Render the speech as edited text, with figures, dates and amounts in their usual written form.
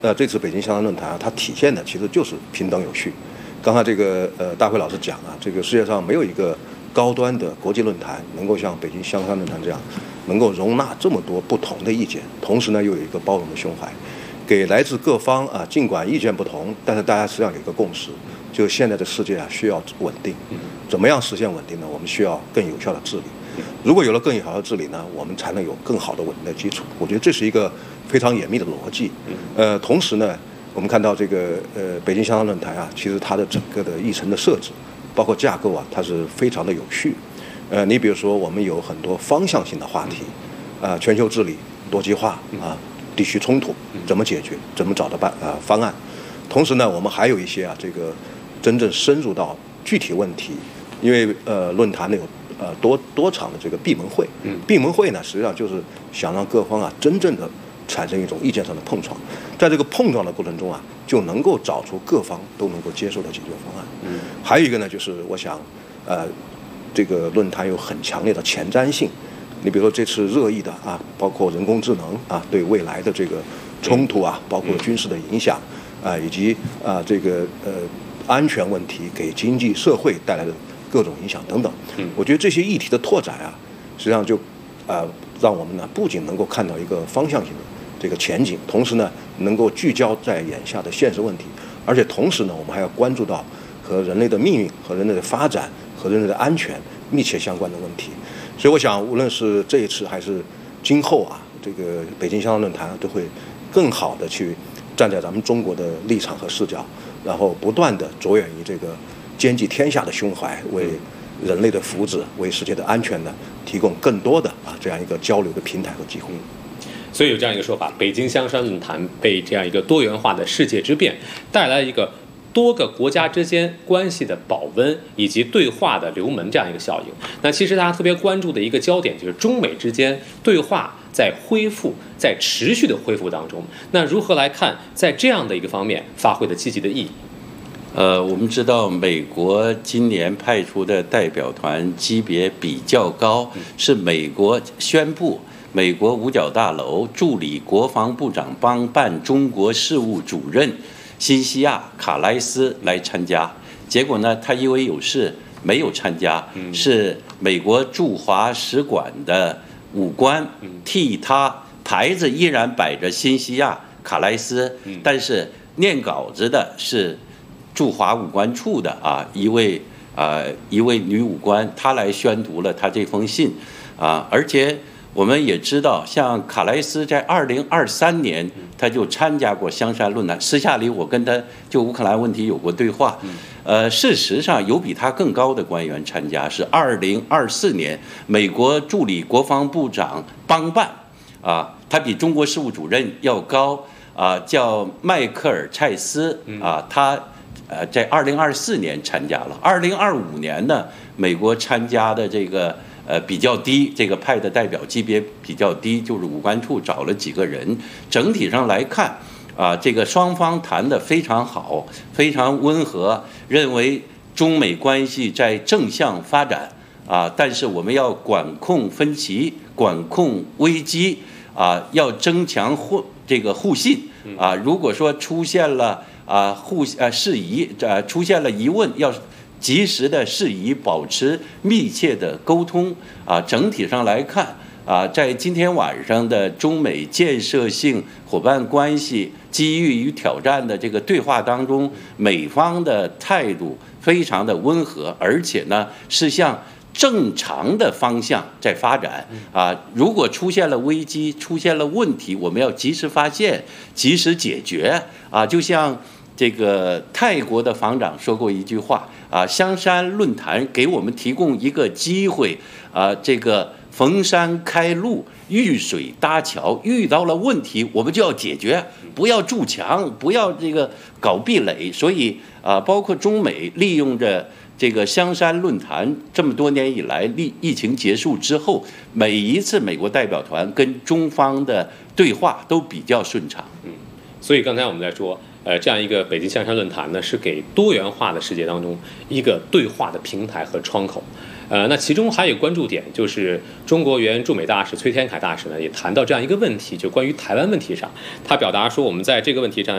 这次北京香港论坛它体现的其实就是平等有序。刚才这个大辉老师讲啊，这个世界上没有一个高端的国际论坛能够像北京香港论坛这样，能够容纳这么多不同的意见，同时呢又有一个包容的胸怀，给来自各方啊，尽管意见不同，但是大家实际上有一个共识，就是现在的世界啊需要稳定。怎么样实现稳定呢？我们需要更有效的治理。如果有了更有效的治理呢，我们才能有更好的稳定的基础。我觉得这是一个非常严密的逻辑。同时呢，我们看到这个北京香港论坛啊，其实它的整个的议程的设置，包括架构啊，它是非常的有序。你比如说，我们有很多方向性的话题，全球治理、多极化啊，地区冲突怎么解决，怎么找到方案。同时呢，我们还有一些这个真正深入到具体问题，因为论坛呢有多场的这个闭门会，闭门会呢实际上就是想让各方真正的产生一种意见上的碰撞，在这个碰撞的过程中就能够找出各方都能够接受的解决方案。还有一个呢，就是我想这个论坛有很强烈的前瞻性。你比如说这次热议的包括人工智能对未来的这个冲突包括军事的影响以及这个安全问题给经济社会带来的各种影响等等。我觉得这些议题的拓展实际上就让我们呢不仅能够看到一个方向性的这个前景，同时呢能够聚焦在眼下的现实问题，而且同时呢我们还要关注到和人类的命运、和人类的发展、和人类的安全密切相关的问题。所以我想，无论是这一次还是今后这个北京香港论坛都会更好的去站在咱们中国的立场和视角，然后不断的着眼于这个兼济天下的胸怀，为人类的福祉、为世界的安全呢提供更多的这样一个交流的平台和机会。 所以有这样一个说法，北京香山论坛被这样一个多元化的世界之变带来一个多个国家之间关系的保温以及对话的流门这样一个效应。那其实大家特别关注的一个焦点就是中美之间对话在恢复，在持续的恢复当中，那如何来看在这样的一个方面发挥的积极的意义？ 我们知道美国今年派出的代表团级别比较高，是美国宣布美国五角大楼助理国防部长邦办中国事务主任辛西亚·卡莱斯来参加，结果呢，他因为有事没有参加，是美国驻华使馆的武官替他，牌子依然摆着辛西亚·卡莱斯，但是念稿子的是驻华武官处的一位女武官，她来宣读了她这封信而且我们也知道，像卡莱斯在2023年他就参加过香山论坛，私下里我跟他就乌克兰问题有过对话。事实上有比他更高的官员参加，是2024年美国助理国防部长邦办他比中国事务主任要高叫迈克尔·蔡斯他在2024年参加了。2025年呢，美国参加的这个比较低，这个派的代表级别比较低，就是武官处找了几个人。整体上来看这个双方谈得非常好，非常温和，认为中美关系在正向发展但是我们要管控分歧，管控危机要增强互信如果说出现了事宜出现了疑问，要及时的事宜保持密切的沟通整体上来看在今天晚上的中美建设性伙伴关系机遇与挑战的这个对话当中，美方的态度非常的温和，而且呢是向正常的方向在发展如果出现了危机，出现了问题，我们要及时发现，及时解决就像这个泰国的防长说过一句话香山论坛给我们提供一个机会这个逢山开路，遇水搭桥，遇到了问题我们就要解决，不要筑墙，不要这个搞壁垒。所以包括中美利用着这个香山论坛这么多年以来，疫情结束之后，每一次美国代表团跟中方的对话都比较顺畅。 所以刚才我们在说这样一个北京香山论坛呢，是给多元化的世界当中一个对话的平台和窗口。那其中还有关注点，就是中国原驻美大使崔天凯大使呢也谈到这样一个问题，就关于台湾问题上，他表达说我们在这个问题上